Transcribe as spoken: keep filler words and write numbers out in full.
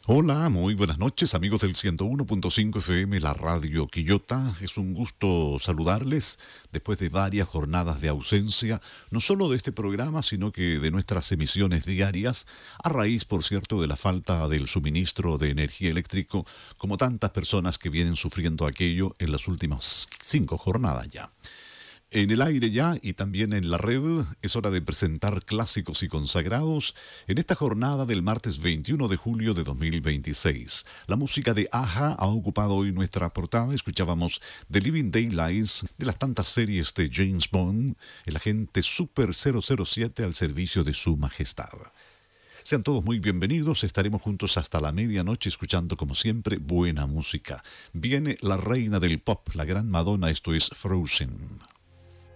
Hola, muy buenas noches amigos del ciento uno punto cinco F M, la radio Quillota. Es un gusto saludarles después de varias jornadas de ausencia, no solo de este programa, sino que de nuestras emisiones diarias, a raíz, por cierto, de la falta del suministro de energía eléctrica, como tantas personas que vienen sufriendo aquello en las últimas cinco jornadas ya. En el aire ya y también en la red es hora de presentar clásicos y consagrados en esta jornada del martes veintiuno de julio de dos mil veintiséis. La música de Aja ha ocupado hoy nuestra portada. Escuchábamos The Living Daylights de las tantas series de James Bond, el agente Super cero cero siete al servicio de su majestad. Sean todos muy bienvenidos, estaremos juntos hasta la medianoche escuchando como siempre buena música. Viene la reina del pop, la gran Madonna, esto es Frozen.